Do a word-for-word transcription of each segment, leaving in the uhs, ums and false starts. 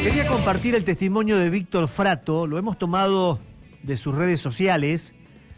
Quería compartir el testimonio de Víctor Frato, lo hemos tomado de sus redes sociales,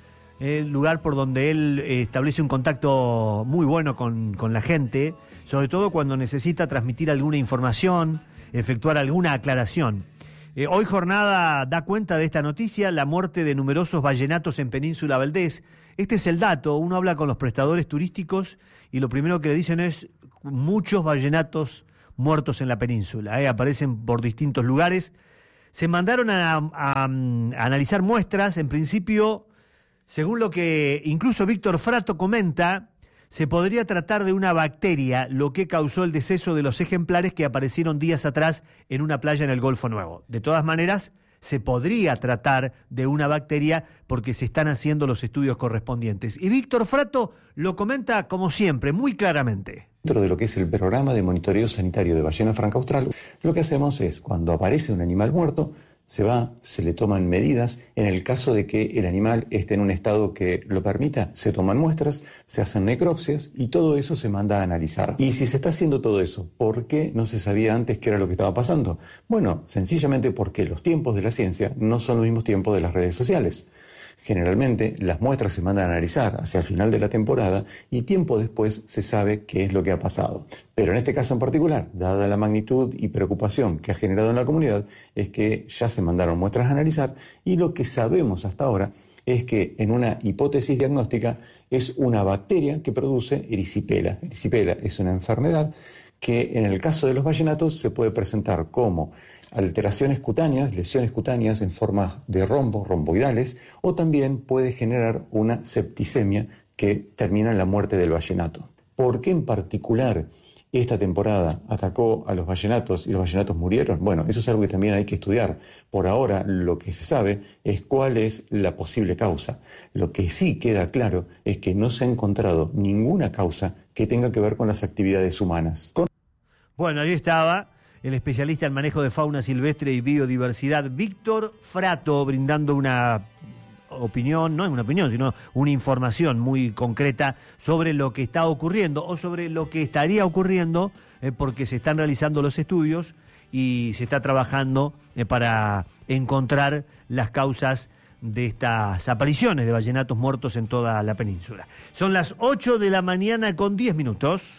el lugar por donde él establece un contacto muy bueno con, con la gente, sobre todo cuando necesita transmitir alguna información, efectuar alguna aclaración. Eh, hoy Jornada da cuenta de esta noticia, la muerte de numerosos vallenatos en Península Valdés. Este es el dato, uno habla con los prestadores turísticos y lo primero que le dicen es muchos vallenatos muertos en la península, eh, aparecen por distintos lugares. Se mandaron a, a, a analizar muestras, en principio, según lo que incluso Víctor Frato comenta, se podría tratar de una bacteria, lo que causó el deceso de los ejemplares que aparecieron días atrás en una playa en el Golfo Nuevo. De todas maneras, se podría tratar de una bacteria porque se están haciendo los estudios correspondientes. Y Víctor Frato lo comenta como siempre, muy claramente. Dentro de lo que es el programa de monitoreo sanitario de ballena franca austral, lo que hacemos es, cuando aparece un animal muerto, se va, se le toman medidas. En el caso de que el animal esté en un estado que lo permita, se toman muestras, se hacen necropsias y todo eso se manda a analizar. Y si se está haciendo todo eso, ¿por qué no se sabía antes qué era lo que estaba pasando? Bueno, sencillamente porque los tiempos de la ciencia no son los mismos tiempos de las redes sociales. Generalmente las muestras se mandan a analizar hacia el final de la temporada y tiempo después se sabe qué es lo que ha pasado. Pero en este caso en particular, dada la magnitud y preocupación que ha generado en la comunidad, es que ya se mandaron muestras a analizar y lo que sabemos hasta ahora es que en una hipótesis diagnóstica es una bacteria que produce erisipela. Erisipela es una enfermedad que en el caso de los vallenatos se puede presentar como alteraciones cutáneas, lesiones cutáneas en forma de rombos, romboidales, o también puede generar una septicemia que termina en la muerte del vallenato. ¿Por qué en particular esta temporada atacó a los vallenatos y los vallenatos murieron? Bueno, eso es algo que también hay que estudiar. Por ahora lo que se sabe es cuál es la posible causa. Lo que sí queda claro es que no se ha encontrado ninguna causa que tenga que ver con las actividades humanas. Con... Bueno, ahí estaba el especialista en manejo de fauna silvestre y biodiversidad, Víctor Frato, brindando una opinión, no es una opinión, sino una información muy concreta sobre lo que está ocurriendo o sobre lo que estaría ocurriendo, eh, porque se están realizando los estudios y se está trabajando eh, para encontrar las causas de estas apariciones de vallenatos muertos en toda la península. Son las ocho de la mañana con diez minutos.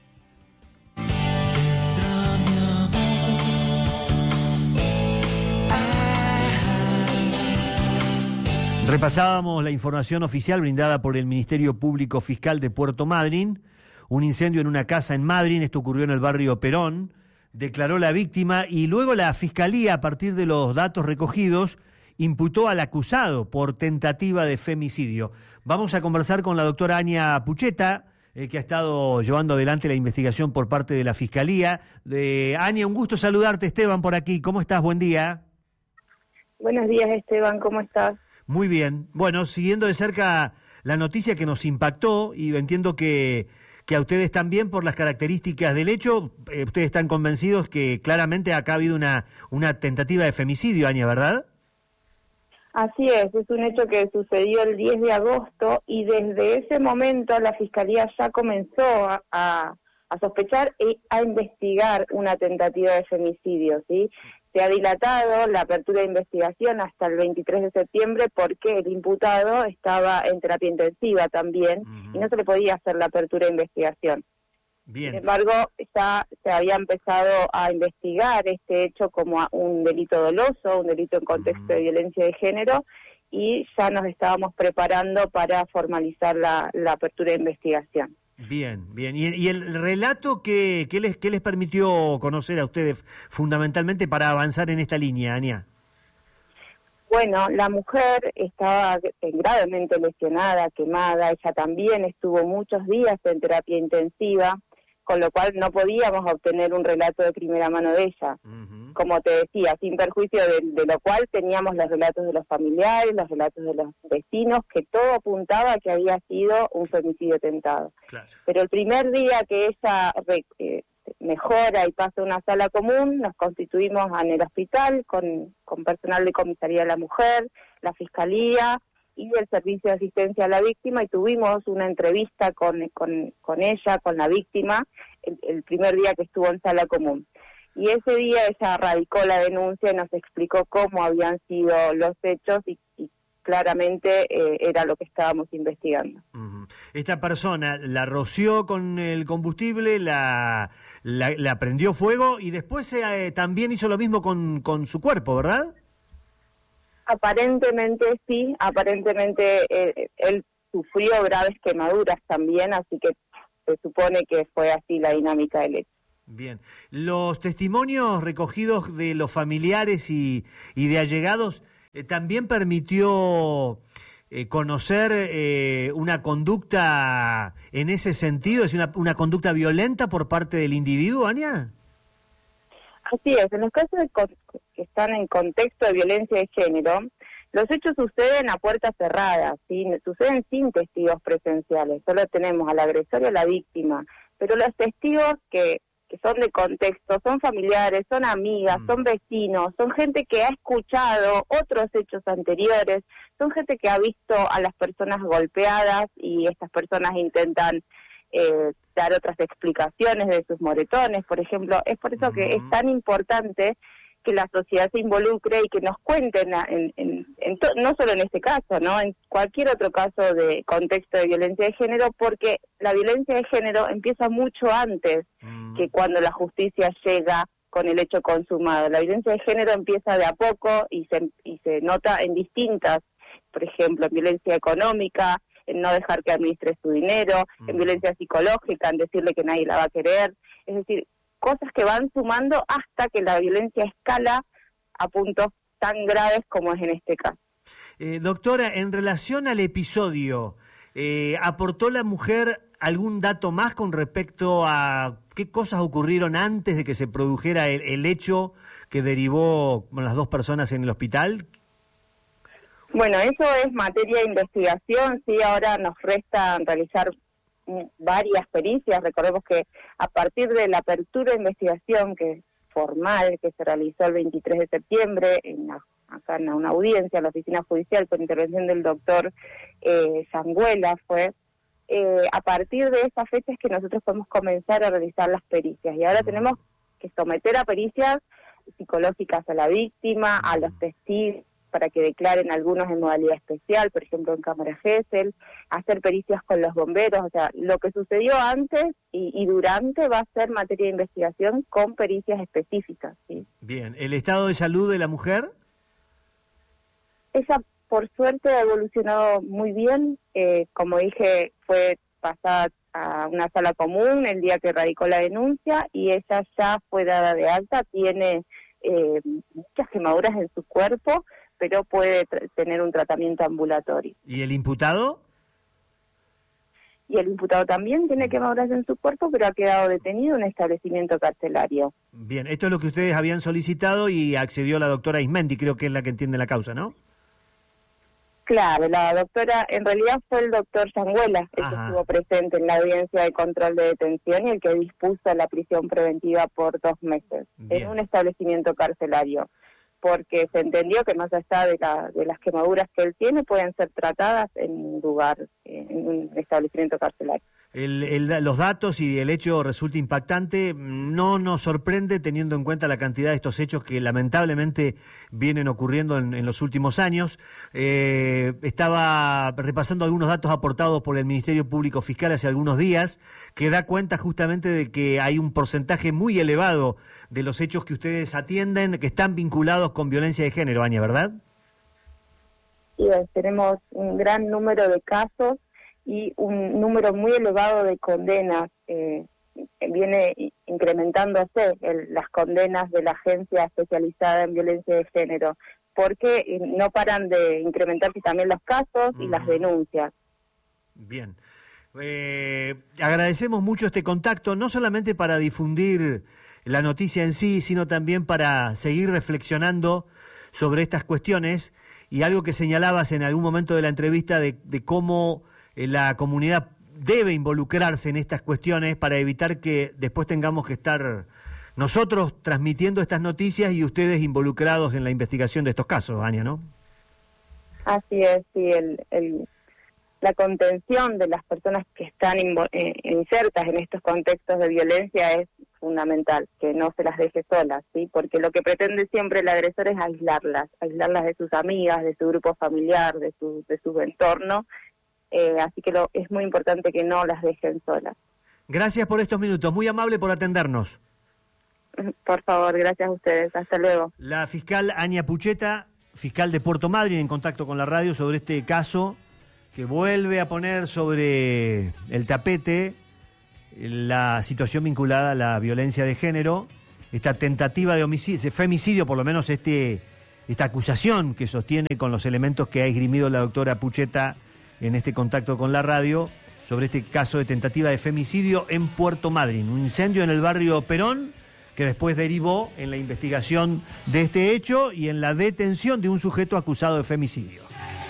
Repasábamos la información oficial brindada por el Ministerio Público Fiscal de Puerto Madryn. Un incendio en una casa en Madryn, esto ocurrió en el barrio Perón, declaró la víctima y luego la Fiscalía, a partir de los datos recogidos, imputó al acusado por tentativa de femicidio. Vamos a conversar con la doctora Ania Pucheta, eh, que ha estado llevando adelante la investigación por parte de la Fiscalía. De Ania, un gusto saludarte, Esteban, por aquí. ¿Cómo estás? Buen día. Buenos días, Esteban, ¿cómo estás? Muy bien. Bueno, siguiendo de cerca la noticia que nos impactó, y entiendo que, que a ustedes también, por las características del hecho, eh, ustedes están convencidos que claramente acá ha habido una, una tentativa de femicidio, Ania, ¿verdad? Así es, es un hecho que sucedió el diez de agosto y desde ese momento la Fiscalía ya comenzó a, a, a sospechar y a investigar una tentativa de femicidio, ¿sí? Se ha dilatado la apertura de investigación hasta el veintitrés de septiembre porque el imputado estaba en terapia intensiva también uh-huh. y no se le podía hacer la apertura de investigación. Bien. Sin embargo, ya se había empezado a investigar este hecho como un delito doloso, un delito en contexto uh-huh. de violencia de género, y ya nos estábamos preparando para formalizar la, la apertura de investigación. Bien, bien. ¿Y, y el relato que, que, les, que les permitió conocer a ustedes fundamentalmente para avanzar en esta línea, Ania? Bueno, la mujer estaba gravemente lesionada, quemada, ella también estuvo muchos días en terapia intensiva, con lo cual no podíamos obtener un relato de primera mano de ella. Uh-huh. Como te decía, sin perjuicio de, de lo cual teníamos los relatos de los familiares, los relatos de los vecinos, que todo apuntaba a que había sido un femicidio tentado. Claro. Pero el primer día que ella eh, mejora y pasa a una sala común, nos constituimos en el hospital con, con personal de comisaría de la mujer, la fiscalía y el servicio de asistencia a la víctima, y tuvimos una entrevista con, con, con ella, con la víctima, el, el primer día que estuvo en sala común. y ese día ella radicó la denuncia y nos explicó cómo habían sido los hechos y, y claramente eh, era lo que estábamos investigando. Uh-huh. Esta persona la roció con el combustible, la, la, la prendió fuego y después eh, también hizo lo mismo con, con su cuerpo, ¿verdad? Aparentemente sí, aparentemente eh, él sufrió graves quemaduras también, así que se supone que fue así la dinámica del hecho. Bien. Los testimonios recogidos de los familiares y, y de allegados eh, también permitió eh, conocer eh, una conducta en ese sentido, es una, una conducta violenta por parte del individuo, Ania. Así es, en los casos de que están en contexto de violencia de género, los hechos suceden a puertas cerradas, ¿sí? Suceden sin testigos presenciales, solo tenemos al agresor y a la víctima, pero los testigos que, que son de contexto son familiares, son amigas, mm. son vecinos, son gente que ha escuchado otros hechos anteriores, son gente que ha visto a las personas golpeadas y estas personas intentan eh, dar otras explicaciones de sus moretones, por ejemplo. Es por eso mm. que es tan importante que la sociedad se involucre y que nos cuenten, en, en, en to, no solo en este caso, no, en cualquier otro caso de contexto de violencia de género, porque la violencia de género empieza mucho antes mm. que cuando la justicia llega con el hecho consumado. La violencia de género empieza de a poco y se, y se nota en distintas, por ejemplo, en violencia económica, en no dejar que administre su dinero, mm. en violencia psicológica, en decirle que nadie la va a querer, es decir, cosas que van sumando hasta que la violencia escala a puntos tan graves como es en este caso. Eh, doctora, en relación al episodio, eh, ¿aportó la mujer algún dato más con respecto a qué cosas ocurrieron antes de que se produjera el, el hecho que derivó con las dos personas en el hospital? Bueno, eso es materia de investigación, sí, ahora nos resta realizar varias pericias. Recordemos que a partir de la apertura de investigación que formal que se realizó el veintitrés de septiembre en la, acá en una audiencia en la oficina judicial por intervención del doctor eh, Sangüela fue eh, a partir de esa fecha es que nosotros podemos comenzar a realizar las pericias y ahora tenemos que someter a pericias psicológicas a la víctima, a los testigos para que declaren algunos en modalidad especial, por ejemplo en cámara Gesell, hacer pericias con los bomberos, o sea, lo que sucedió antes y, y durante va a ser materia de investigación con pericias específicas. ¿Sí? Bien, ¿el estado de salud de la mujer? Ella, por suerte, ha evolucionado muy bien, eh, como dije, fue pasada a una sala común el día que radicó la denuncia y ella ya fue dada de alta, tiene eh, muchas quemaduras en su cuerpo, pero puede tener un tratamiento ambulatorio. ¿Y el imputado? Y el imputado también tiene quemaduras en su cuerpo, pero ha quedado detenido en un establecimiento carcelario. Bien, esto es lo que ustedes habían solicitado y accedió la doctora Ismendi, creo que es la que entiende la causa, ¿no? Claro, la doctora, en realidad fue el doctor Sangüela el que estuvo presente en la audiencia de control de detención y el que dispuso la prisión preventiva por dos meses Bien. en un establecimiento carcelario, porque se entendió que más allá de, la, de las quemaduras que él tiene, pueden ser tratadas en un lugar, en un establecimiento carcelario. El, el, los datos y el hecho resulta impactante, no nos sorprende teniendo en cuenta la cantidad de estos hechos que lamentablemente vienen ocurriendo en, en los últimos años. Eh, estaba repasando algunos datos aportados por el Ministerio Público Fiscal hace algunos días, que da cuenta justamente de que hay un porcentaje muy elevado de los hechos que ustedes atienden que están vinculados con violencia de género, Ania, ¿verdad? Sí, tenemos un gran número de casos y un número muy elevado de condenas. Eh, viene incrementándose el, las condenas de la agencia especializada en violencia de género, porque no paran de incrementarse también los casos y mm. las denuncias. Bien. Eh, agradecemos mucho este contacto, no solamente para difundir la noticia en sí, sino también para seguir reflexionando sobre estas cuestiones y algo que señalabas en algún momento de la entrevista de, de cómo la comunidad debe involucrarse en estas cuestiones para evitar que después tengamos que estar nosotros transmitiendo estas noticias y ustedes involucrados en la investigación de estos casos, Ania, ¿no? Así es, sí, el, el, la contención de las personas que están invo- eh, insertas en estos contextos de violencia es fundamental, que no se las deje solas, ¿sí? Porque lo que pretende siempre el agresor es aislarlas, aislarlas de sus amigas, de su grupo familiar, de su, de su entorno, eh, así que lo, es muy importante que no las dejen solas. Gracias por estos minutos, muy amable por atendernos. Por favor, gracias a ustedes, hasta luego. La fiscal Ania Pucheta, fiscal de Puerto Madryn, en contacto con la radio sobre este caso que vuelve a poner sobre el tapete la situación vinculada a la violencia de género, esta tentativa de homicidio, femicidio, por lo menos este, esta acusación que sostiene con los elementos que ha esgrimido la doctora Pucheta en este contacto con la radio, sobre este caso de tentativa de femicidio en Puerto Madryn, un incendio en el barrio Perón, que después derivó en la investigación de este hecho y en la detención de un sujeto acusado de femicidio.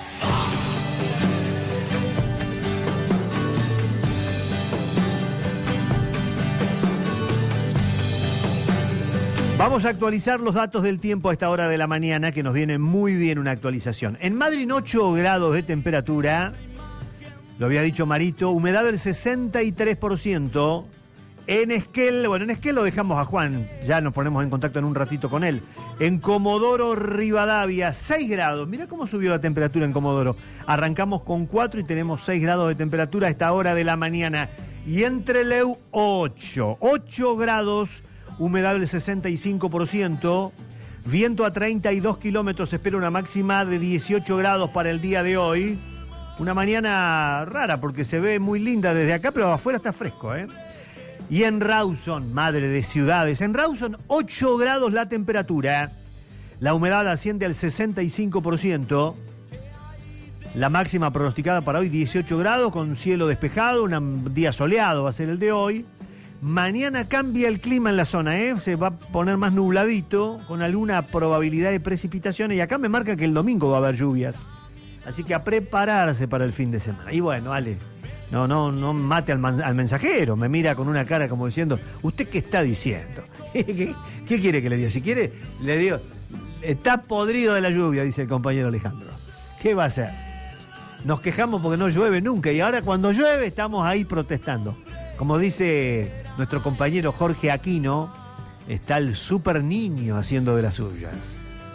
Vamos a actualizar los datos del tiempo a esta hora de la mañana, que nos viene muy bien una actualización. En Madryn, ocho grados de temperatura, lo había dicho Marito, humedad del sesenta y tres por ciento. En Esquel, bueno, en Esquel lo dejamos a Juan, ya nos ponemos en contacto en un ratito con él. En Comodoro Rivadavia, seis grados. Mirá cómo subió la temperatura en Comodoro. Arrancamos con cuatro y tenemos seis grados de temperatura a esta hora de la mañana. Y en Trelew, ocho. ocho grados, humedad del sesenta y cinco por ciento. Viento a treinta y dos kilómetros, se espera una máxima de dieciocho grados para el día de hoy. Una mañana rara porque se ve muy linda desde acá, pero afuera está fresco, ¿eh? Y en Rawson, madre de ciudades, en Rawson ocho grados la temperatura, la humedad asciende al sesenta y cinco por ciento, la máxima pronosticada para hoy dieciocho grados con cielo despejado, un día soleado va a ser el de hoy. Mañana cambia el clima en la zona, ¿eh? Se va a poner más nubladito, con alguna probabilidad de precipitaciones, y acá me marca que el domingo va a haber lluvias, así que a prepararse para el fin de semana. Y bueno, Ale, No, no, no mate al, man, al mensajero, me mira con una cara como diciendo, ¿usted qué está diciendo? ¿Qué, qué quiere que le diga? Si quiere, le digo, está podrido de la lluvia, dice el compañero Alejandro. ¿Qué va a hacer? Nos quejamos porque no llueve nunca y ahora cuando llueve estamos ahí protestando. Como dice nuestro compañero Jorge Aquino, está el super niño haciendo de las suyas.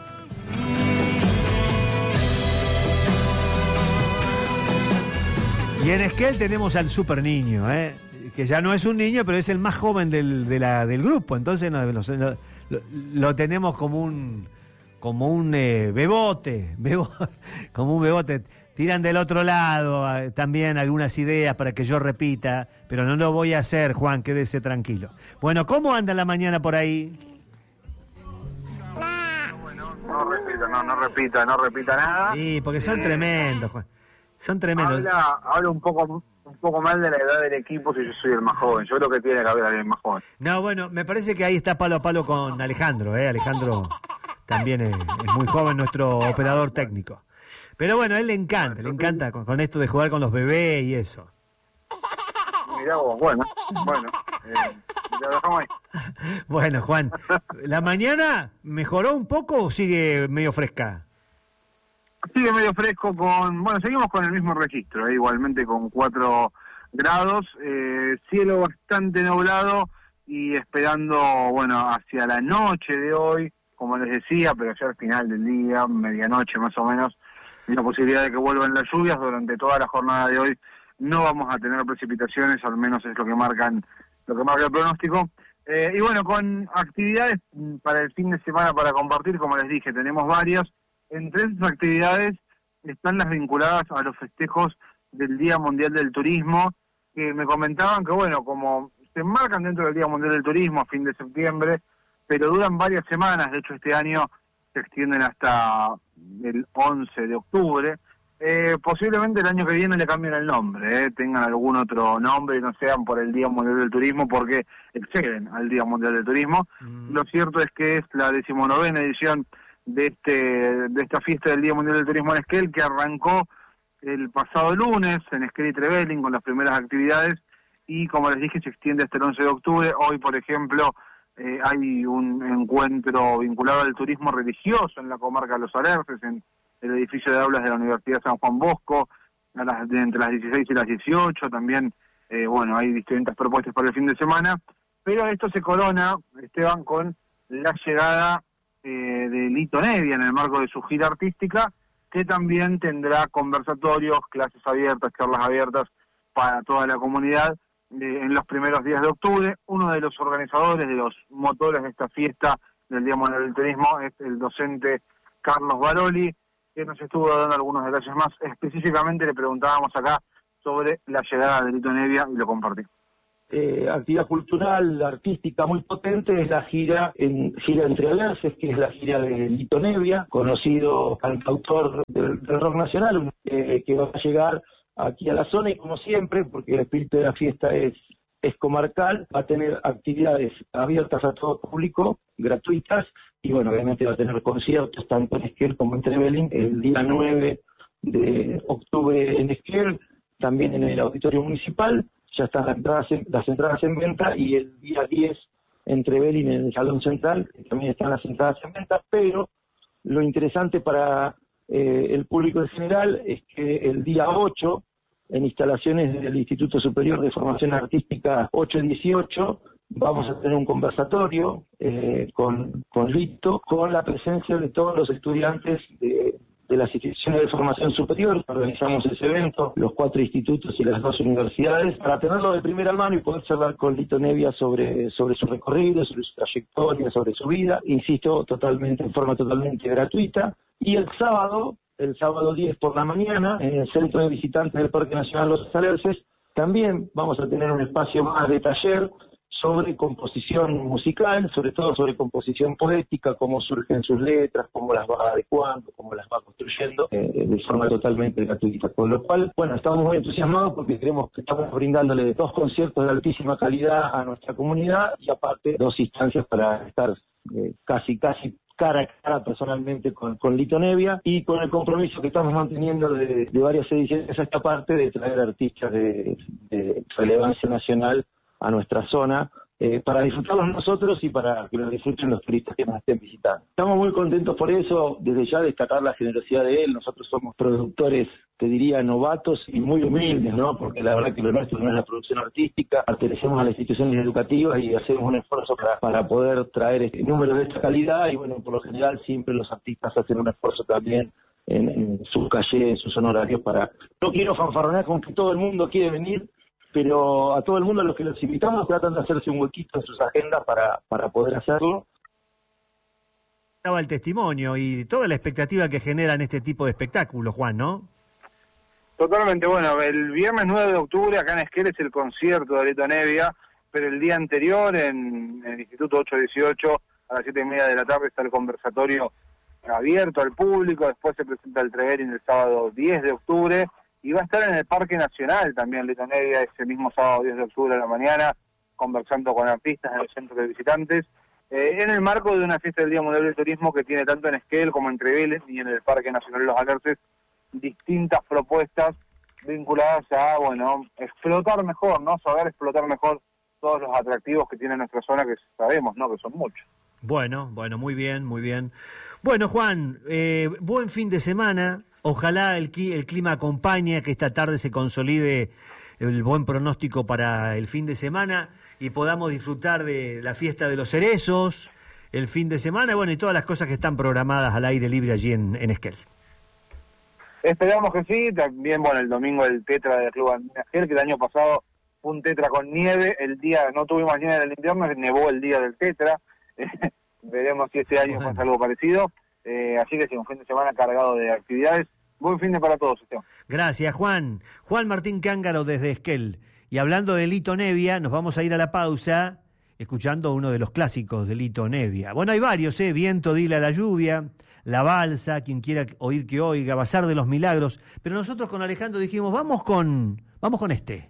Y en Esquel tenemos al super niño, ¿eh? Que ya no es un niño, pero es el más joven del, de la, del grupo. Entonces no, lo, lo, lo tenemos como un como un eh, bebote, bebo, como un bebote. Tiran del otro lado eh, también algunas ideas para que yo repita, pero no lo voy a hacer, Juan, quédese tranquilo. Bueno, ¿cómo anda la mañana por ahí? Bueno, no repita, no, no repita, no repita nada. Sí, porque son eh, tremendos, Juan. Son tremendos. Habla, habla un poco un poco mal de la edad del equipo si yo soy el más joven. Yo creo que tiene que haber alguien más joven. No, bueno, me parece que ahí está palo a palo con Alejandro, ¿eh? Alejandro también es, es muy joven, nuestro operador técnico. Pero bueno, a él le encanta, le encanta con, con esto de jugar con los bebés y eso. Mirá vos, bueno, bueno, eh, lo dejamos ahí. Bueno, Juan, ¿la mañana mejoró un poco o sigue medio fresca? Sigue medio fresco con, bueno, seguimos con el mismo registro, eh, igualmente con cuatro grados, eh, cielo bastante nublado y esperando, bueno, hacia la noche de hoy, como les decía, pero ya al final del día, medianoche más o menos, la posibilidad de que vuelvan las lluvias. Durante toda la jornada de hoy no vamos a tener precipitaciones, al menos es lo que marcan, lo que marca el pronóstico. Eh, y bueno, con actividades para el fin de semana para compartir, como les dije, tenemos varias. Entre esas actividades están las vinculadas a los festejos del Día Mundial del Turismo, que me comentaban que, bueno, como se enmarcan dentro del Día Mundial del Turismo a fin de septiembre, pero duran varias semanas, de hecho este año se extienden hasta el once de octubre, eh, posiblemente el año que viene le cambien el nombre, eh, tengan algún otro nombre y no sean por el Día Mundial del Turismo, porque exceden al Día Mundial del Turismo. Mm. Lo cierto es que es la decimonovena edición de este de esta fiesta del Día Mundial del Turismo en Esquel, que arrancó el pasado lunes en Esquel y Trevelin con las primeras actividades y, como les dije, se extiende hasta el once de octubre. Hoy, por ejemplo, eh, hay un encuentro vinculado al turismo religioso en la comarca de Los Alerces, en el edificio de aulas de la Universidad San Juan Bosco. a las, de entre las dieciséis y las dieciocho, también, eh, bueno, hay distintas propuestas para el fin de semana, pero esto se corona, Esteban, con la llegada eh, de Lito Nebbia en el marco de su gira artística, que también tendrá conversatorios, clases abiertas, charlas abiertas para toda la comunidad eh, en los primeros días de octubre. Uno de los organizadores, de los motores de esta fiesta del Día Mundial del Turismo es el docente Carlos Baroli, que nos estuvo dando algunos detalles más. Específicamente le preguntábamos acá sobre la llegada de Lito Nebbia y lo compartí. Eh, actividad cultural, artística muy potente es la gira en gira Entre Alerces, que es la gira de Lito Nebbia, conocido cantautor del, del rock nacional, eh, que va a llegar aquí a la zona y como siempre, porque el espíritu de la fiesta es, es comarcal, va a tener actividades abiertas a todo público, gratuitas, y bueno, obviamente va a tener conciertos tanto en Esquel como en Trevelin el día nueve de octubre en Esquel, también en el Auditorio Municipal. Ya están las entradas, en, las entradas en venta, y el día diez en Trevelin, en el Salón Central, también están las entradas en venta, pero lo interesante para eh, el público en general es que el día ocho, en instalaciones del Instituto Superior de Formación Artística ocho dieciocho, vamos a tener un conversatorio eh, con, con Lito, con la presencia de todos los estudiantes de de las instituciones de formación superior. Organizamos ese evento, los cuatro institutos y las dos universidades, para tenerlo de primera mano y poder charlar con Lito Nebbia sobre, sobre su recorrido, sobre su trayectoria, sobre su vida, insisto, totalmente en forma totalmente gratuita. Y el sábado, el sábado diez por la mañana, en el Centro de Visitantes del Parque Nacional Los Alerces, también vamos a tener un espacio más de taller sobre composición musical, sobre todo sobre composición poética, cómo surgen sus letras, cómo las va adecuando, cómo las va construyendo, eh, de forma totalmente gratuita. Con lo cual, bueno, estamos muy entusiasmados porque creemos que estamos brindándole dos conciertos de altísima calidad a nuestra comunidad y aparte dos instancias para estar eh, casi, casi cara a cara personalmente con, con Lito Nebbia, y con el compromiso que estamos manteniendo de, de varias ediciones a esta parte de traer artistas de, de relevancia nacional a nuestra zona, eh, para disfrutarlos nosotros y para que los disfruten los turistas que nos estén visitando. Estamos muy contentos por eso, desde ya destacar la generosidad de él. Nosotros somos productores, te diría, novatos y muy humildes, ¿no? Porque la verdad que lo nuestro no es la producción artística, pertenecemos a las instituciones educativas y hacemos un esfuerzo para, para poder traer este número de esta calidad, y bueno, por lo general siempre los artistas hacen un esfuerzo también en, en sus calles, en sus honorarios para... No quiero fanfarronear con que todo el mundo quiere venir, pero a todo el mundo a los que los invitamos tratan de hacerse un huequito en sus agendas para, para poder hacerlo. Estaba el testimonio y toda la expectativa que generan este tipo de espectáculos, Juan, ¿no? Totalmente. Bueno, el viernes nueve de octubre acá en Esquel es el concierto de Lito Nebbia, pero el día anterior en el Instituto ocho dieciocho a las siete y media de la tarde está el conversatorio abierto al público. Después se presenta el Trevelin el sábado diez de octubre, y va a estar en el Parque Nacional también Lito Nebbia ese mismo sábado diez de octubre a la mañana, conversando con artistas en el Centro de Visitantes, eh, en el marco de una fiesta del Día Mundial del Turismo que tiene tanto en Esquel como en Trevelin y en el Parque Nacional Los Alerces distintas propuestas vinculadas a, bueno, explotar mejor, ¿no? Saber explotar mejor todos los atractivos que tiene nuestra zona, que sabemos, ¿no?, que son muchos. Bueno, bueno, muy bien, muy bien. Bueno, Juan, eh, buen fin de semana. Ojalá el, el clima acompañe, que esta tarde se consolide el buen pronóstico para el fin de semana y podamos disfrutar de la fiesta de los cerezos el fin de semana, bueno, y todas las cosas que están programadas al aire libre allí en, en Esquel. Esperamos que sí. También, bueno, el domingo el tetra del Club Andina Esquel, que el año pasado fue un tetra con nieve. El día, no tuvimos nieve en el invierno, nevó el día del tetra. Veremos si este año bueno. pasa algo parecido. Eh, así que sí, un fin de semana cargado de actividades. Buen fin de para todos, Esteban. Gracias, Juan. Juan Martín Cángaro desde Esquel. Y hablando de Lito Nebbia, nos vamos a ir a la pausa escuchando uno de los clásicos de Lito Nebbia. Bueno, hay varios, ¿eh? Viento, dile a la lluvia, La Balsa, quien quiera oír que oiga, Bazar de los Milagros. Pero nosotros con Alejandro dijimos, vamos con, vamos con este.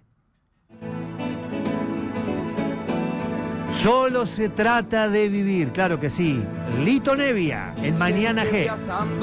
Solo se trata de vivir, claro que sí. Lito Nebbia, en Mañana G.